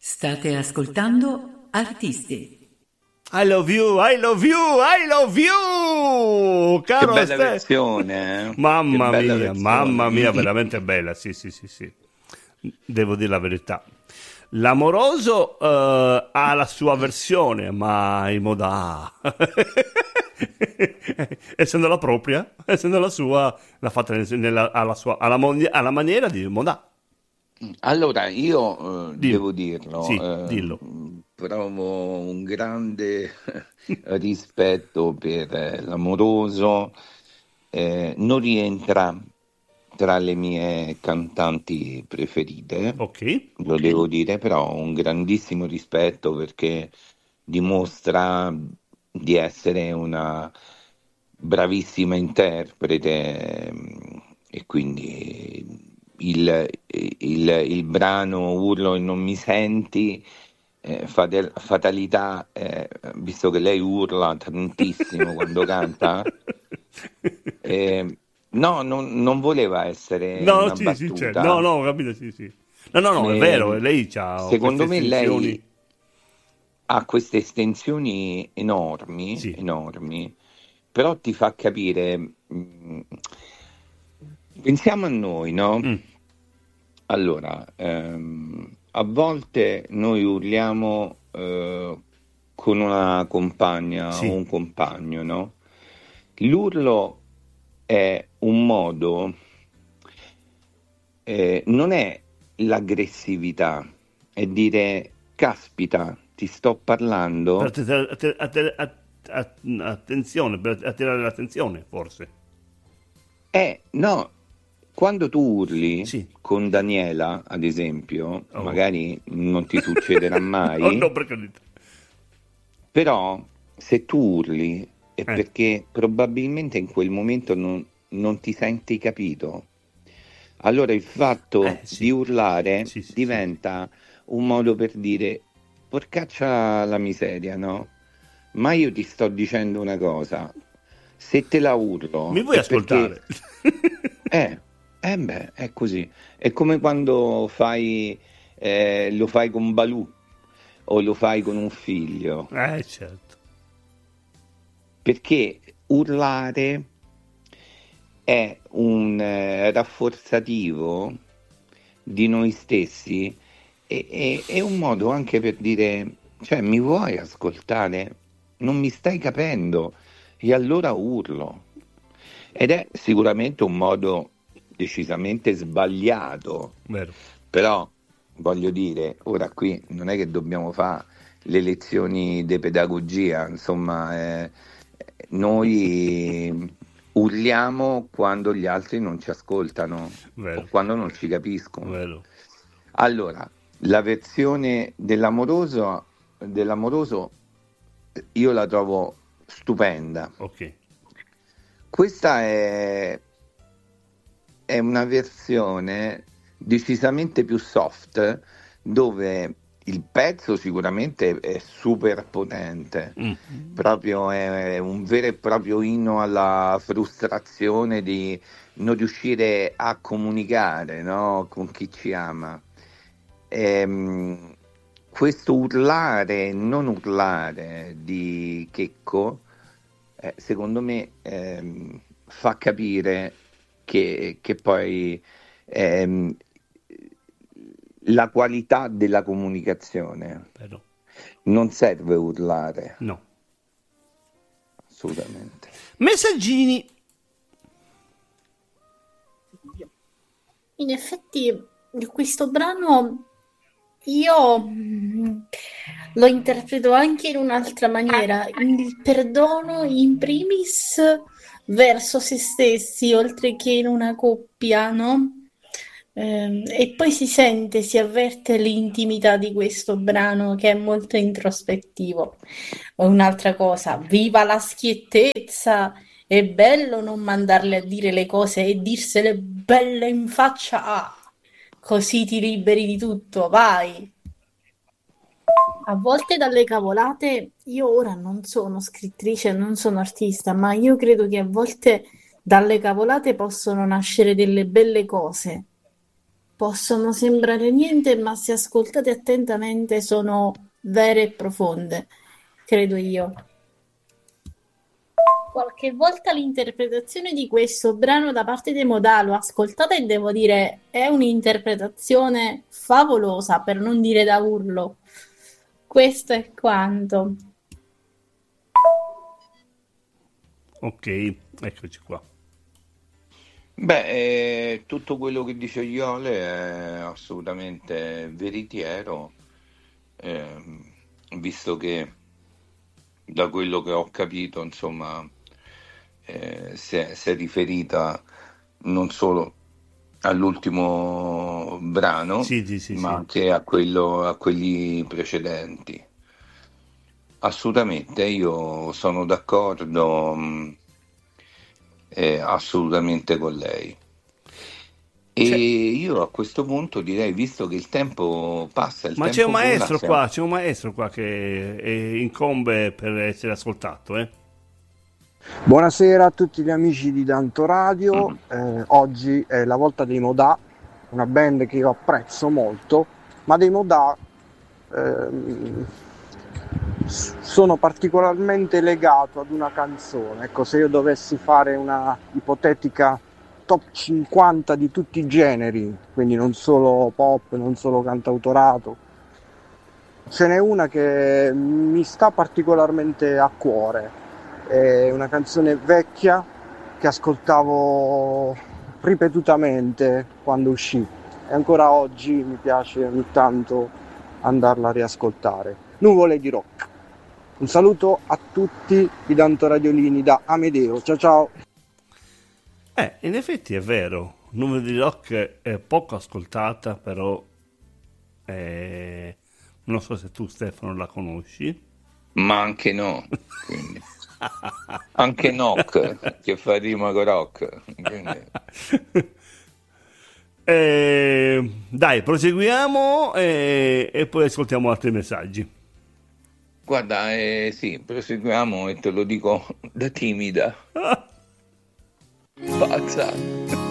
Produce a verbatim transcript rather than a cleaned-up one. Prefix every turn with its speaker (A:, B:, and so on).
A: State ascoltando Artisti.
B: I love you, I love you, I love you,
C: Che
B: caro
C: bella
B: Ste-
C: versione, eh? Che
B: Mamma
C: bella
B: mia, mamma mia,
C: versione.
B: veramente bella, sì, sì, sì, sì. Devo dire la verità. L'amoroso eh, ha la sua versione, ma il Modà, essendo la propria, essendo la sua, l'ha fatta nella- alla, sua, alla, mondi- alla maniera di Modà.
C: Allora, io eh,
B: Dillo,
C: devo dirlo,
B: sì,
C: eh,
B: dillo.
C: provo un grande rispetto per eh, l'amoroso, eh, non rientra tra le mie cantanti preferite,
B: Ok,
C: lo devo dire, però ho un grandissimo rispetto perché dimostra di essere una bravissima interprete mm, e quindi il, il- il brano Urlo e non mi senti, eh, fate- fatalità, eh, visto che lei urla tantissimo quando canta, eh, no, non, non voleva essere
B: no,
C: una
B: sì, sì, c'è. No,
C: battuta.
B: no, ho capito, sì, sì. No, no, no, è vero,
C: Eh,
B: lei ha queste
C: secondo me
B: estensioni.
C: lei ha queste estensioni enormi,
B: Sì,
C: enormi, però ti fa capire, mh, pensiamo a noi, no?
B: mm,
C: Allora, ehm, a volte noi urliamo eh, con una compagna o
B: sì,
C: un compagno, no? L'urlo è un modo, eh, non è l'aggressività, è dire, caspita, ti sto
B: per
C: parlando.
B: attirare, att- att- att- att- attenzione, per attirare l'attenzione, forse.
C: Eh, no, quando tu urli
B: Sì.
C: con Daniela, ad esempio,
B: Oh.
C: magari non ti succederà
B: Oh
C: mai,
B: no, perché dite?
C: però se tu urli è
B: Eh,
C: perché probabilmente in quel momento non, non ti senti capito. Allora il
B: eh,
C: fatto di
B: sì,
C: urlare
B: sì, sì, sì.
C: diventa un modo per dire, porcaccia la miseria, no? Ma io ti sto dicendo una cosa, se te la
B: Mi
C: urlo
B: vuoi
C: è perché
B: ascoltare?
C: Eh, eh beh, è così. È come quando fai, eh, lo fai con Balù o lo fai con un figlio,
B: Eh, certo.
C: perché urlare è un eh, rafforzativo di noi stessi e e- è un modo anche per dire, cioè, mi vuoi ascoltare? Non mi stai capendo? E allora urlo. Ed è sicuramente un modo decisamente sbagliato,
B: Vero.
C: però voglio dire, ora qui non è che dobbiamo fare le lezioni di pedagogia, insomma, eh, noi urliamo quando gli altri non ci ascoltano o
B: Vero,
C: quando non ci capiscono.
B: vero.
C: Allora, la versione dell'amoroso, dell'amoroso io la trovo stupenda.
B: Ok.
C: Questa è, è una versione decisamente più soft, dove il pezzo sicuramente è super potente,
B: Mm.
C: proprio è un vero e proprio inno alla frustrazione di non riuscire a comunicare, no, con chi ci ama. Ehm, Questo urlare, non urlare di Checco, eh, secondo me ehm, fa capire che, che poi ehm, la qualità della comunicazione
B: Vero.
C: non serve urlare,
B: No.
C: assolutamente.
B: Messaggini.
D: In effetti, questo brano io mm, lo interpreto anche in un'altra maniera, il perdono in primis verso se stessi, oltre che in una coppia, no? Ehm, e poi si sente, si avverte l'intimità di questo brano che è molto introspettivo. Un'altra cosa, viva la schiettezza! È bello non mandarle a dire le cose e dirsele belle in faccia. Ah, così ti liberi di tutto, vai. A volte dalle cavolate, io ora non sono scrittrice, non sono artista, ma io credo che a volte dalle cavolate possono nascere delle belle cose. possono sembrare niente, ma se ascoltate attentamente sono vere e profonde, credo io. Qualche volta l'interpretazione di questo brano da parte dei Modà l'ho ascoltata e devo dire è un'interpretazione favolosa, per non dire da urlo. Questo è quanto.
B: Ok, eccoci qua.
C: Beh, eh, tutto quello che dice Iole è assolutamente veritiero, ehm, visto che da quello che ho capito, insomma, eh, si è, si è riferita non solo all'ultimo brano,
B: Sì, sì, sì,
C: ma
B: sì.
C: anche a quello, a quelli precedenti. Assolutamente, io sono d'accordo, mh, eh, assolutamente con lei. E
B: C'è-
C: io a questo punto direi, visto che il tempo passa, il
B: Ma c'è un
C: tempo vola,
B: maestro
C: siamo-
B: qua, c'è un maestro qua che è incombe per essere ascoltato, eh?
E: Buonasera a tutti gli amici di Danto Radio.
C: Mm.
E: Eh, oggi è la volta dei Modà, una band che io apprezzo molto, ma dei Modà ehm, s- sono particolarmente legato ad una canzone. Ecco, se io dovessi fare una ipotetica top cinquanta di tutti i generi, quindi non solo pop, non solo cantautorato, ce n'è una che mi sta particolarmente a cuore. È una canzone vecchia che ascoltavo ripetutamente quando uscì e ancora oggi mi piace ogni tanto andarla a riascoltare. Nuvole di rock. Un saluto a tutti i Danto Radiolini da Amedeo. Ciao ciao.
B: Eh, in effetti è vero, Nuvole di Rock è poco ascoltata, però eh, non so se tu Stefano la conosci.
C: ma anche no, quindi. Anche Nock, che fa rima con rock. Quindi.
B: Eh, dai, proseguiamo e, e poi ascoltiamo altri messaggi.
C: Guarda, eh, sì, proseguiamo e te lo dico da timida, pazza.